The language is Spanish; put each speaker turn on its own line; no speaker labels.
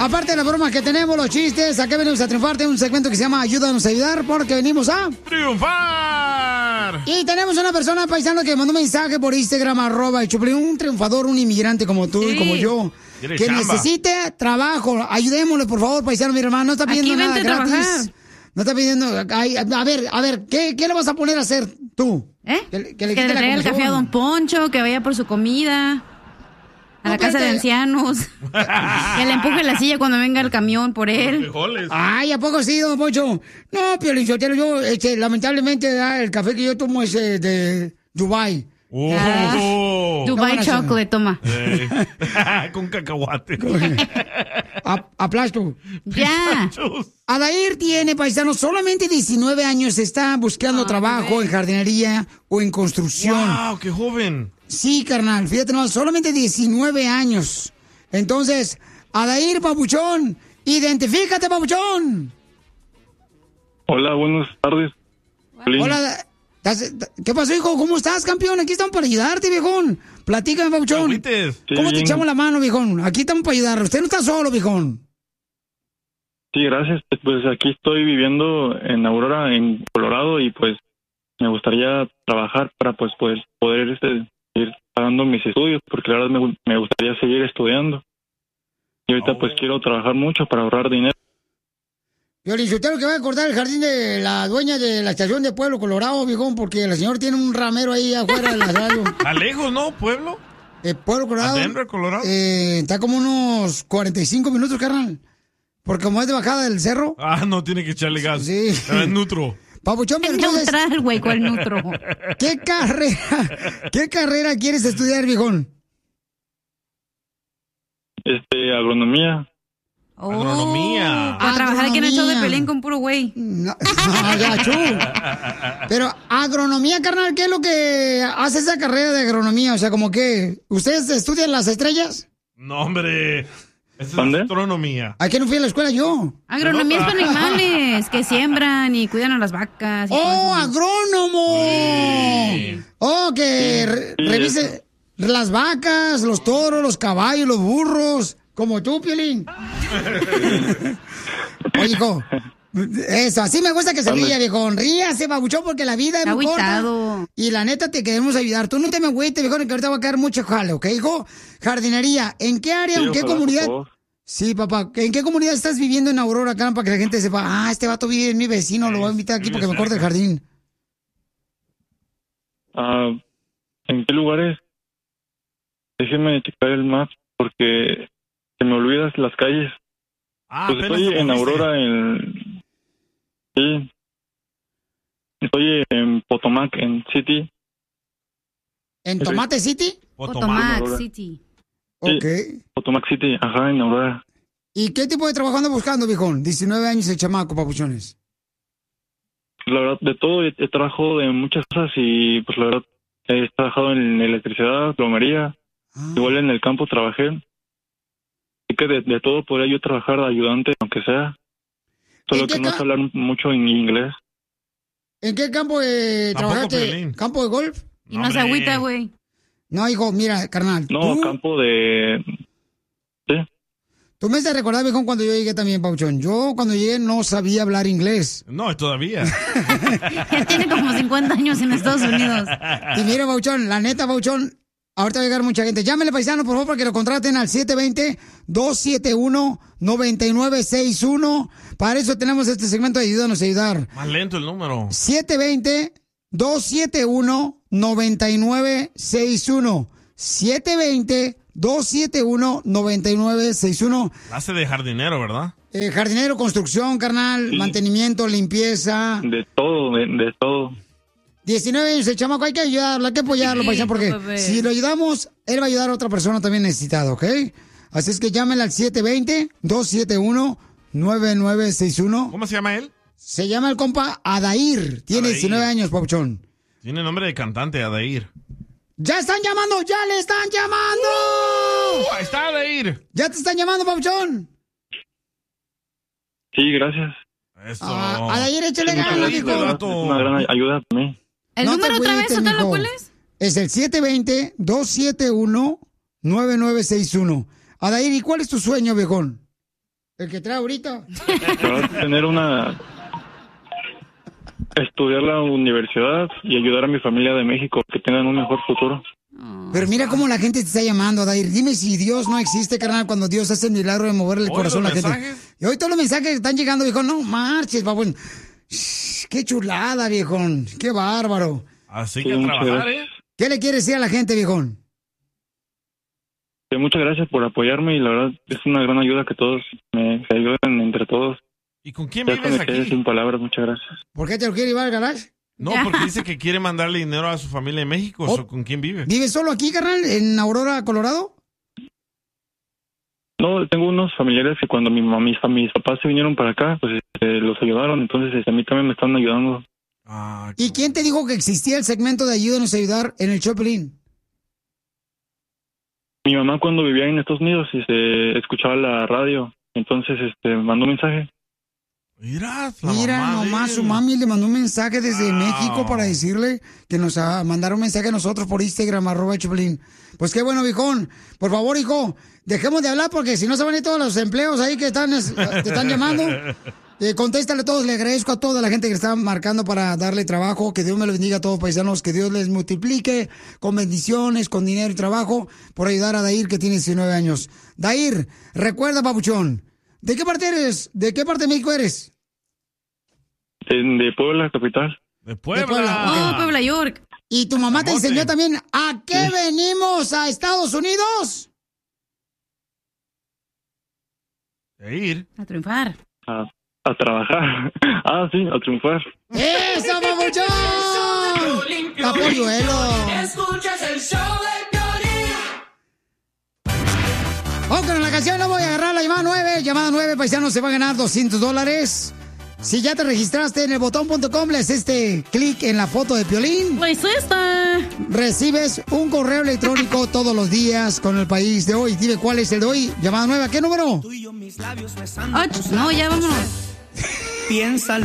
aparte de las bromas que tenemos, los chistes, acá venimos a triunfarte un segmento que se llama Ayúdanos a ayudar, porque venimos a
triunfar.
Y tenemos una persona paisano que mandó un mensaje por Instagram, @el un triunfador, un inmigrante como tú y como yo, que necesite trabajo. Ayudémosle, por favor, paisano, mi hermano, no está pidiendo nada gratis. No está pidiendo, a ver, ¿qué le vas a poner a hacer tú?
Que le traiga el café a Don Poncho, que vaya por su comida. A la casa de ancianos. Que le empuje la silla cuando venga el camión por él.
Ay, ¿a poco sí, Don Poncho? No, Piolín Sotelo, yo, lamentablemente, el café que yo tomo es de Dubai.
Dubai chocolate, toma.
Con cacahuate.
Aplasto.
Ya.
Adair tiene, paisano, solamente 19 años. Está buscando trabajo en jardinería o en construcción.
¡Wow! ¡Qué joven!
Sí, carnal, fíjate, no, solamente 19 años. Entonces, Adair, papuchón, identifícate, papuchón.
Hola, buenas tardes.
Hola, ¿qué pasó, hijo? ¿Cómo estás, campeón? Aquí estamos para ayudarte, viejón. Platícame, papuchón. ¿Cómo te echamos la mano, viejón? Aquí estamos para ayudar. Usted no está solo, viejón.
Sí, gracias. Pues aquí estoy viviendo en Aurora, en Colorado, y pues me gustaría trabajar para pues poder ir pagando mis estudios, porque la verdad me gustaría seguir estudiando. Y ahorita pues quiero trabajar mucho para ahorrar dinero.
Piolín Sotelo, que va a cortar el jardín de la dueña de la estación de Pueblo Colorado, viejón, porque la señora tiene un ramero ahí afuera de la radio.
¿A lejos, no? ¿Pueblo?
Pueblo Colorado.
¿A Denver, Colorado?
Está como unos 45 minutos, carnal. Porque como es de bajada del cerro.
No tiene que echarle gas.
Sí.
Es neutro.
Papuchón, pero entonces,
neutral, güey, ¿cuál neutro?
¿Qué carrera quieres estudiar, viejón?
Agronomía.
Agronomía.
A trabajar aquí en el show de Pelín con puro güey.
No, gacho. Pero agronomía, carnal, ¿qué es lo que hace esa carrera de agronomía? O sea, como que, ¿ustedes estudian las estrellas?
No, hombre. Esa es astronomía.
¿A qué no fui a la escuela yo?
Agronomía es para animales que siembran y cuidan a las vacas.
¡Oh, agrónomo! Sí. ¡Oh, que revise las vacas, los toros, los caballos, los burros! Como tú, Piolín. Oye, hijo, eso, así me gusta que se ría, viejo. Ríase, babuchón, porque la vida es muy corta. Y la neta, te queremos ayudar. Tú no te me agüites, viejo, que ahorita va a caer mucho jale, ¿ok, hijo? Jardinería, ¿en qué área, en qué comunidad? Sí, papá, ¿en qué comunidad estás viviendo en Aurora, acá, para que la gente sepa, este vato vive en mi vecino, lo voy a invitar aquí porque me corta el jardín?
¿En qué lugares? Déjeme checar el map, porque se me olvidan las calles. Pues estoy en Aurora, sí. Estoy en Potomac, en City.
¿En Tomate City?
Potomac City.
Ok.
Potomac City, ajá, en Aurora.
¿Y qué tipo de trabajo ando buscando, viejón? 19 años el chamaco, papuchones.
La verdad, de todo, he trabajado de muchas cosas y pues la verdad he trabajado en electricidad, plomería, igual en el campo trabajé. Así que de todo podría yo trabajar de ayudante, aunque sea. Solo que no sé hablar mucho en inglés.
¿En qué campo trabajaste? ¿Campo de golf?
Y no se agüita, güey.
No, hijo, mira, carnal.
No, campo de... ¿Sí?
Tú me has de recordar, viejón, cuando yo llegué también, Pauchón. Yo cuando llegué no sabía hablar inglés.
No, todavía.
Ya tiene como 50 años en Estados Unidos.
Y mira, Pauchón, la neta, Pauchón, ahorita va a llegar mucha gente. Llámele, paisano, por favor, para que lo contraten al 720-271-9961. Para eso tenemos este segmento de Ayúdanos a ayudar.
Más lento el número.
720-271-9961. 720-271-9961.
Hace de jardinero, ¿verdad?
Jardinero, construcción, carnal, sí. Mantenimiento, limpieza.
De todo, de todo.
19 años el chamaco, hay que ayudarlo, hay que apoyarlo, sí, paisano, porque si lo ayudamos, él va a ayudar a otra persona también necesitada, ¿ok? Así es que llámenle al 720-271-9961.
¿Cómo se llama él?
Se llama el compa Adair. Tiene 19 años, papuchón.
Tiene nombre de cantante, Adair.
¡Ya están llamando! ¡Ya le están llamando!
Ahí está Adair.
¡Ya te están llamando, papuchón!
Sí, gracias.
Eso.
Adair, échale ganas, hijo.
Es una gran ayuda para mí.
¿El número otra vez, Sotelo, cuál es?
Es el 720-271-9961. Adair, ¿y cuál es tu sueño, viejón? ¿El que trae ahorita?
Estudiar la universidad y ayudar a mi familia de México, que tengan un mejor futuro.
Pero mira cómo la gente te está llamando, Adair. Dime si Dios no existe, carnal, cuando Dios hace el milagro de moverle el corazón a la gente. Y hoy todos los mensajes que están llegando, viejo, no marches, babón. Qué chulada, viejón. Qué bárbaro.
Así que trabajar, ¿eh?
¿Qué le quieres decir a la gente, viejón?
Muchas gracias por apoyarme y la verdad es una gran ayuda que todos se ayuden entre todos.
¿Y con quién vives aquí?
Sin palabras, muchas gracias.
¿Por qué te lo quiere llevar al garage?
No, porque dice que quiere mandarle dinero a su familia en México. ¿Con quién vive?
¿Vive solo aquí, carnal, en Aurora, Colorado?
No, tengo unos familiares que cuando mis papás se vinieron para acá, pues los ayudaron. Entonces a mí también me están ayudando.
¿Y quién te dijo que existía el segmento de Ayúdanos a Ayudar en el Choplin?
Mi mamá cuando vivía en Estados Unidos escuchaba la radio, entonces me mandó un mensaje.
Mira,
nomás su mami le mandó un mensaje desde México para decirle que nos mandara un mensaje a nosotros por Instagram, @Choplin. Pues qué bueno, viejón. Por favor, hijo, dejemos de hablar porque si no se van a ir todos los empleos ahí que te están llamando. Contéstale a todos, le agradezco a toda la gente que está marcando para darle trabajo, que Dios me los bendiga a todos paisanos, que Dios les multiplique con bendiciones, con dinero y trabajo, por ayudar a Dair que tiene 19 años. Dair, recuerda, papuchón, ¿de qué parte eres? ¿De qué parte de México eres?
De Puebla, capital.
De Puebla.
Okay. Puebla, York.
¿Y tu mamá te enseñó también a qué venimos a Estados Unidos?
A ir.
A triunfar.
A trabajar. Sí, a triunfar.
¡Eso, papuchón! ¡Capolluelo!
Escuchas el show de Piolín.
Con la canción no voy a agarrar la llamada 9. Llamada 9, paisanos, se va a ganar $200. Si ya te registraste en el botón.com, le haces clic en la foto de Piolín.
Pues esta.
Recibes un correo electrónico todos los días con el país de hoy. Dime cuál es el de hoy. Llamada 9, ¿qué número?
No, ya vámonos.
Piensa